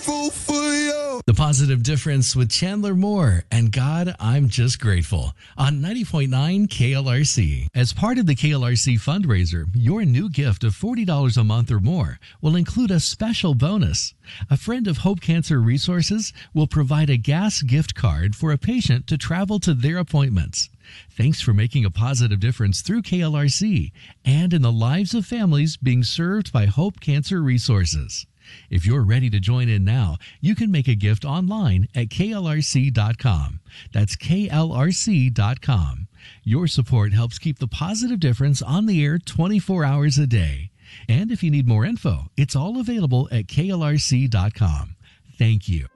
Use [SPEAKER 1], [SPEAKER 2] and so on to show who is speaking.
[SPEAKER 1] grateful for you.
[SPEAKER 2] The Positive Difference with Chandler Moore and God, I'm Just Grateful on 90.9 KLRC. As part of the KLRC fundraiser, your new gift of $40 a month or more will include a special bonus. A friend of Hope Cancer Resources will provide a gas gift card for a patient to travel to their appointments. Thanks for making a positive difference through KLRC and in the lives of families being served by Hope Cancer Resources. If you're ready to join in now, you can make a gift online at klrc.com. That's klrc.com. Your support helps keep the Positive Difference on the air 24 hours a day. And if you need more info, it's all available at klrc.com. Thank you.